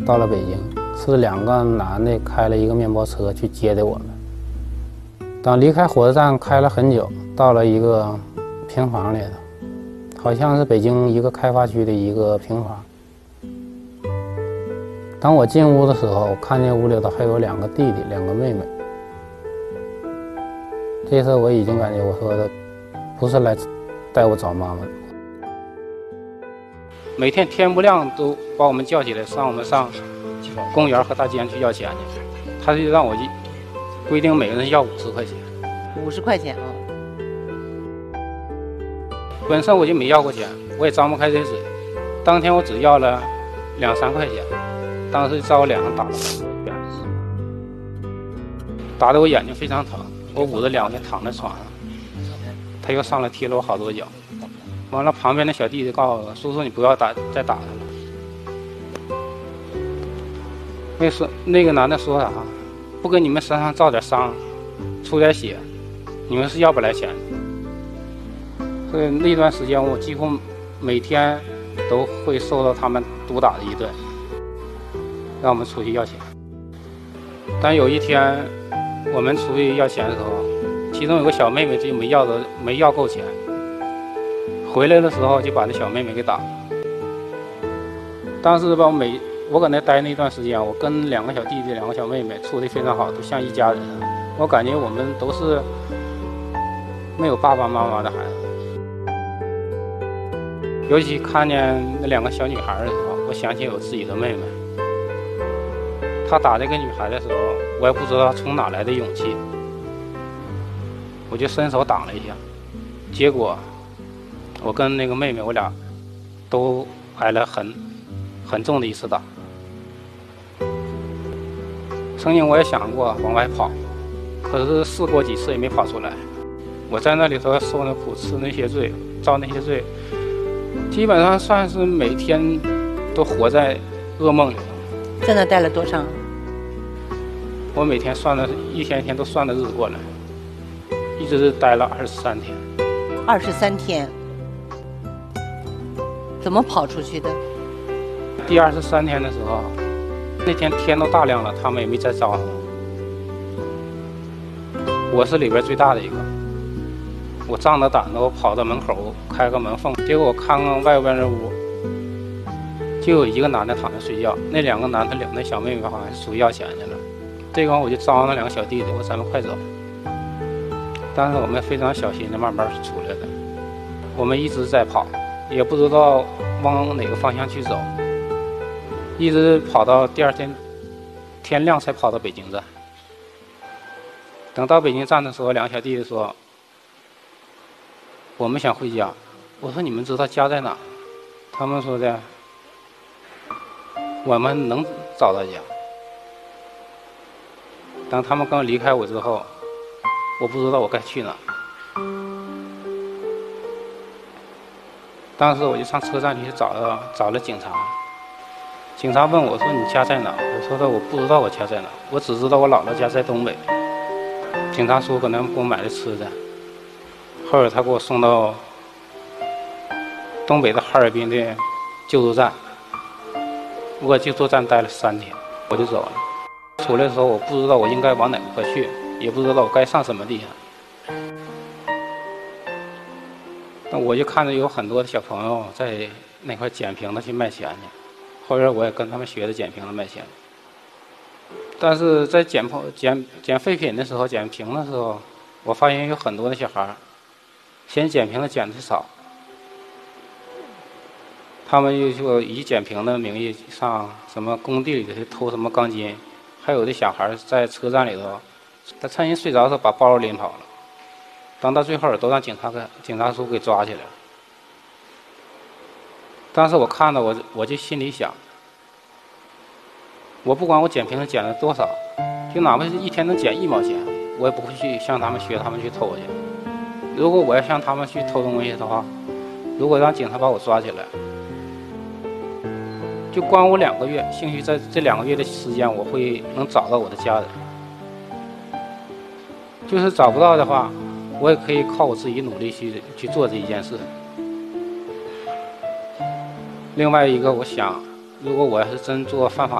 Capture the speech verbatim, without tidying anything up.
到了北京，是两个男的开了一个面包车去接的我们。等离开火车站开了很久，到了一个平房里头，好像是北京一个开发区的一个平房。当我进屋的时候，我看见屋里头还有两个弟弟，两个妹妹。这次我已经感觉我说的不是来带我找妈妈的。每天天不亮都把我们叫起来，让我们上公园和大街上去要钱去。他就让我规定每个人要五十块钱。 五十块钱啊！ 本身我就没要过钱，我也张不开这嘴。当天我只要了两三块钱，当时在我脸上打了很多拳，打得我眼睛非常疼。我捂着两天躺在床上，他又上来踢了我好多脚。完了，旁边的小弟弟告诉我：“叔叔，你不要打，再打他了。”那说那个男的说啥？不给你们身上造点伤，出点血，你们是要不来钱的。所以那段时间，我几乎每天都会受到他们毒打的一顿，让我们出去要钱。但有一天，我们出去要钱的时候，其中有个小妹妹就没要的没要够钱，回来的时候就把那小妹妹给打了。当时吧，每我搁那待那段时间，我跟两个小弟弟、两个小妹妹处得非常好，都像一家人。我感觉我们都是没有爸爸妈妈的孩子。尤其看见那两个小女孩的时候，我想起我自己的妹妹。她打这个女孩的时候，我也不知道从哪来的勇气，我就伸手挡了一下，结果我跟那个妹妹，我俩都挨了很很重的一次打。曾经我也想过往外跑，可是试过几次也没跑出来。我在那里头受那苦，吃那些罪，遭那些罪，基本上算是每天都活在噩梦里头。 在那待了多长？ 我每天算的，一天一天都算的日子过来，一直是待了二十三天。 二十三天，怎么跑出去的？ 第二十三天的时候，那天天都大亮了，他们也没再招呼我。我是里边最大的一个，我仗着胆子，我跑到门口开个门缝，结果我看看外边的屋，就有一个男的躺着睡觉，那两个男的领那小妹妹好像是出去要钱去了。这个我就招那两个小弟弟，我说咱们快走。但是我们非常小心的慢慢出来的，我们一直在跑，也不知道往哪个方向去走，一直跑到第二天天亮才跑到北京站。等到北京站的时候，两个小弟弟说：“我们想回家。”我说：“你们知道家在哪？”他们说的：“我们能找到家。”当他们刚离开我之后，我不知道我该去哪。当时我就上车站去找了找了警察，警察问我说：“你家在哪？”我说的我不知道我家在哪，我只知道我姥姥家在东北。警察叔搁那给我买了吃的，后来他给我送到东北的哈尔滨的救助站，我救助站待了三天，我就走了。出来的时候，我不知道我应该往哪块去，也不知道我该上什么地方。那我就看着有很多的小朋友在那块捡瓶子去卖钱去，后来我也跟他们学着捡瓶子卖钱。但是在捡捡捡废品的时候，捡瓶的时候，我发现有很多的小孩嫌捡瓶子捡的少，他们又说以捡瓶的名义上什么工地里头去偷什么钢筋。还有的小孩在车站里头，他趁人睡着的时候把包拎跑了，等到最后都让警察给警察叔给抓起来了。当时我看到我我就心里想，我不管我捡瓶子捡了多少，就哪怕是一天能捡一毛钱，我也不会去向他们学他们去偷去。如果我要向他们去偷东西的话，如果让警察把我抓起来，就关我两个月，兴许在这两个月的时间，我会能找到我的家人。就是找不到的话，我也可以靠我自己努力去去做这一件事。另外一个，我想，如果我要是真做犯法